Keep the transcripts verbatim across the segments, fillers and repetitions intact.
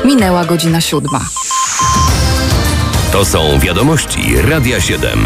Minęła godzina siódma. To są wiadomości Radia siedem.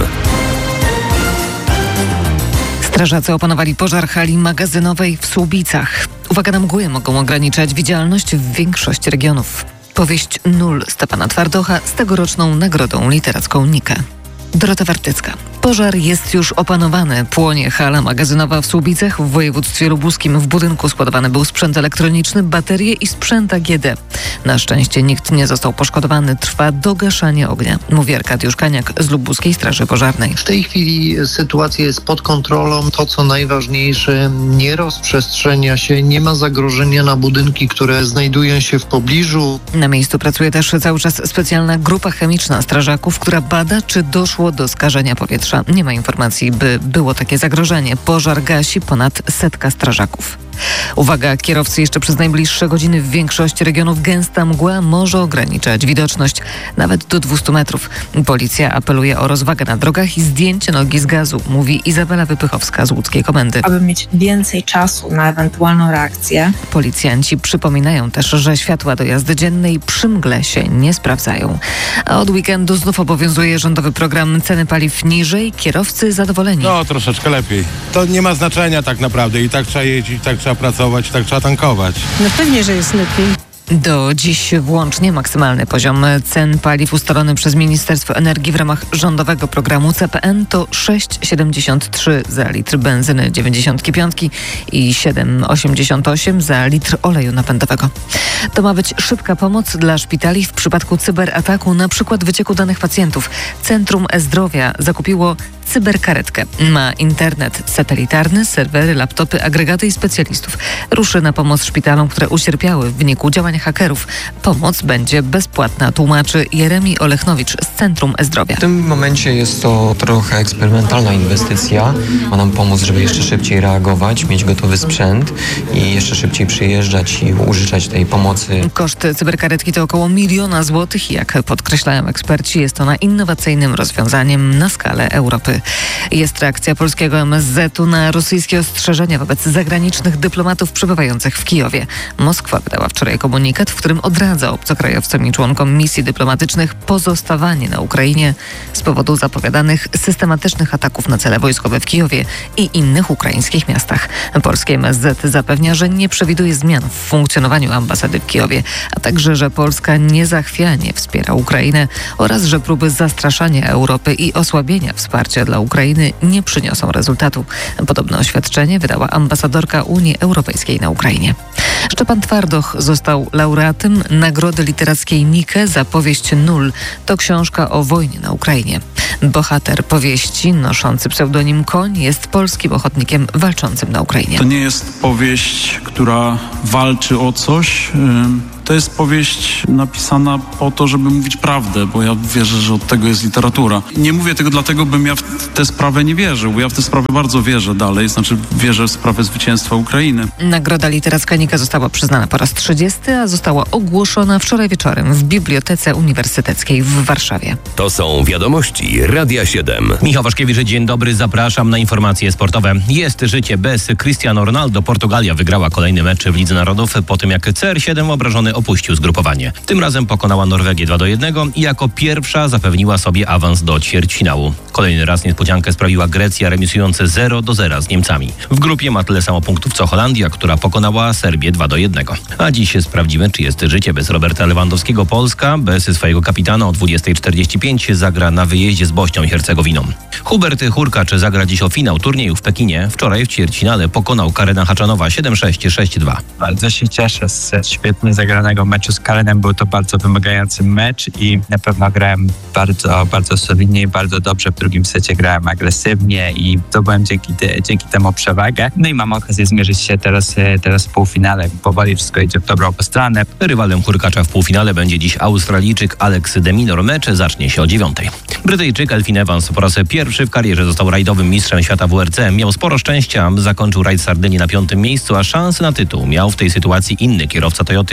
Strażacy opanowali pożar hali magazynowej w Słubicach. Uwaga, na mgły mogą ograniczać widzialność w większości regionów. Powieść Nul Stefana Twardocha z tegoroczną nagrodą literacką Nikę. Dorota Wartycka. Pożar jest już opanowany. Płonie hala magazynowa w Słubicach w województwie lubuskim. W budynku składowany był sprzęt elektroniczny, baterie i sprzęt A G D. Na szczęście nikt nie został poszkodowany. Trwa dogaszanie ognia, mówi Arkadiusz Kaniak z Lubuskiej Straży Pożarnej. W tej chwili sytuacja jest pod kontrolą. To, co najważniejsze, nie rozprzestrzenia się, nie ma zagrożenia na budynki, które znajdują się w pobliżu. Na miejscu pracuje też cały czas specjalna grupa chemiczna strażaków, która bada, czy doszło do skażenia powietrza. Nie ma informacji, by było takie zagrożenie. Pożar gasi ponad setka strażaków. Uwaga, kierowcy, jeszcze przez najbliższe godziny w większości regionów gęsta mgła może ograniczać widoczność nawet do dwieście metrów. Policja apeluje o rozwagę na drogach i zdjęcie nogi z gazu, mówi Izabela Wypychowska z łódzkiej komendy. Aby mieć więcej czasu na ewentualną reakcję. Policjanci przypominają też, że światła do jazdy dziennej przy mgle się nie sprawdzają. A od weekendu znów obowiązuje rządowy program Ceny paliw niżej, kierowcy zadowoleni. No, troszeczkę lepiej. To nie ma znaczenia tak naprawdę. I tak trzeba jeździć, tak trzeba pracować, tak trzeba tankować. No pewnie, że jest lepiej. Do dziś włącznie maksymalny poziom cen paliw ustalony przez Ministerstwo Energii w ramach rządowego programu C P N to sześć przecinek siedemdziesiąt trzy za litr benzyny dziewięćdziesiąt pięć i siedem przecinek osiemdziesiąt osiem za litr oleju napędowego. To ma być szybka pomoc dla szpitali w przypadku cyberataku, na przykład wycieku danych pacjentów. Centrum E-Zdrowia zakupiło cyberkaretkę. Ma internet satelitarny, serwery, laptopy, agregaty i specjalistów. Ruszy na pomoc szpitalom, które ucierpiały w wyniku działań hakerów. Pomoc będzie bezpłatna, tłumaczy Jeremi Olechnowicz z Centrum E-Zdrowia. W tym momencie jest to trochę eksperymentalna inwestycja. Ma nam pomóc, żeby jeszcze szybciej reagować, mieć gotowy sprzęt i jeszcze szybciej przyjeżdżać i użyczać tej pomocy. Koszt cyberkaretki to około miliona złotych i jak podkreślają eksperci, jest ona innowacyjnym rozwiązaniem na skalę Europy. Jest reakcja polskiego M S Z u na rosyjskie ostrzeżenia wobec zagranicznych dyplomatów przebywających w Kijowie. Moskwa wydała wczoraj komunikat, w którym odradza obcokrajowcom i członkom misji dyplomatycznych pozostawanie na Ukrainie z powodu zapowiadanych systematycznych ataków na cele wojskowe w Kijowie i innych ukraińskich miastach. Polskie M S Z zapewnia, że nie przewiduje zmian w funkcjonowaniu ambasady w Kijowie, a także, że Polska niezachwianie wspiera Ukrainę oraz, że próby zastraszania Europy i osłabienia wsparcia dla Ukrainy nie przyniosą rezultatu. Podobne oświadczenie wydała ambasadorka Unii Europejskiej na Ukrainie. Szczepan Twardoch został laureatem Nagrody Literackiej Nikę za powieść Nul. To książka o wojnie na Ukrainie. Bohater powieści, noszący pseudonim Koń, jest polskim ochotnikiem walczącym na Ukrainie. To nie jest powieść, która walczy o coś. To jest powieść napisana po to, żeby mówić prawdę, bo ja wierzę, że od tego jest literatura. Nie mówię tego dlatego, bym ja w tę sprawę nie wierzył, bo ja w tę sprawę bardzo wierzę dalej, znaczy wierzę w sprawę zwycięstwa Ukrainy. Nagroda Literacka Nika została przyznana po raz trzydziesty, a została ogłoszona wczoraj wieczorem w Bibliotece Uniwersyteckiej w Warszawie. To są wiadomości Radia siedem. Michał Waszkiewicz, dzień dobry, zapraszam na informacje sportowe. Jest życie bez Cristiano Ronaldo. Portugalia wygrała kolejny mecz w Lidze Narodów po tym, jak C R siedem obrażony opuścił zgrupowanie. Tym razem pokonała Norwegię dwa do jednego i jako pierwsza zapewniła sobie awans do ćwierćfinału. Kolejny raz niespodziankę sprawiła Grecja, remisująca zero do zera z Niemcami. W grupie ma tyle samo punktów co Holandia, która pokonała Serbię dwa do jednego. A dziś sprawdzimy, czy jest życie bez Roberta Lewandowskiego. Polska bez swojego kapitana o dwudziestej czterdzieści pięć zagra na wyjeździe z Bośnią i Hercegowiną. Hubert Hurkacz zagra dziś o finał turnieju w Pekinie. Wczoraj w ćwierćfinale pokonał Karena Haczanowa siedem sześć, sześć dwa. Bardzo się cieszę z świetnie zagranego meczu z Karenem. Był to bardzo wymagający mecz i na pewno grałem bardzo, bardzo solidnie i bardzo dobrze. W drugim secie grałem agresywnie i zdobyłem dzięki, dzięki temu przewagę. No i mam okazję zmierzyć się teraz, teraz w półfinale. Powoli wszystko idzie w dobrą stronę. Rywalem Hurkacza w półfinale będzie dziś Australijczyk Alex de Minaur. Mecz zacznie się o dziewiątej. Brytyjczyk Elfyn Evans po raz pierwszy w karierze został rajdowym mistrzem świata W R C. Miał sporo szczęścia, zakończył rajd Sardynii na piątym miejscu, a szansy na tytuł miał w tej sytuacji inny kierowca Toyoty Oliver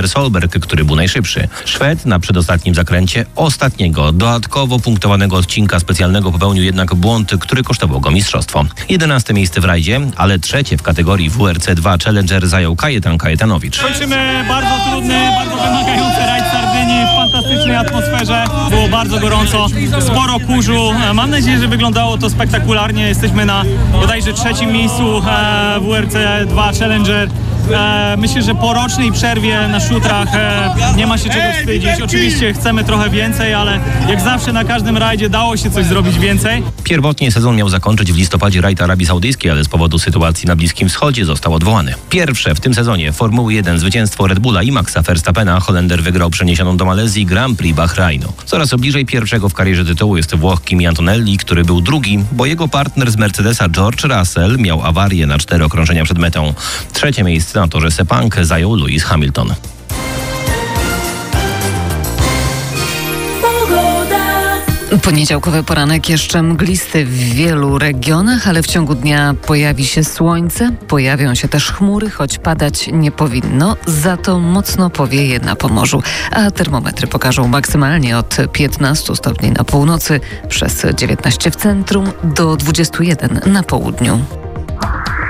Oliver Solberg, który był najszybszy. Szwed na przedostatnim zakręcie ostatniego, dodatkowo punktowanego odcinka specjalnego popełnił jednak błąd, który kosztował go mistrzostwo. jedenaste miejsce w rajdzie, ale trzecie w kategorii W R C dwa Challenger zajął Kajetan Kajetanowicz. Kończymy bardzo trudny, bardzo wymagający rajd w Sardynii w fantastycznej atmosferze. Było bardzo gorąco, sporo kurzu. Mam nadzieję, że wyglądało to spektakularnie. Jesteśmy na bodajże trzecim miejscu W R C dwa Challenger. Myślę, że po rocznej przerwie na szutrach nie ma się czego wstydzić. Oczywiście chcemy trochę więcej, ale jak zawsze na każdym rajdzie dało się coś zrobić więcej. Pierwotnie sezon miał zakończyć w listopadzie rajd Arabii Saudyjskiej, ale z powodu sytuacji na Bliskim Wschodzie został odwołany. Pierwsze w tym sezonie Formuły jeden zwycięstwo Red Bulla i Maxa Verstappena. Holender wygrał przeniesioną do Malezji Grand Prix Bahrajnu. Coraz bliżej pierwszego w karierze tytułu jest Włoch Kimi Antonelli, który był drugi, bo jego partner z Mercedesa George Russell miał awarię na cztery okrążenia przed metą. Trzecie miejsce na torze Sepang zajął Lewis Hamilton. Poniedziałkowy poranek jeszcze mglisty w wielu regionach, ale w ciągu dnia pojawi się słońce, pojawią się też chmury, choć padać nie powinno, za to mocno powieje na Pomorzu, a termometry pokażą maksymalnie od piętnastu stopni na północy, przez dziewiętnaście w centrum do dwudziestu jeden na południu.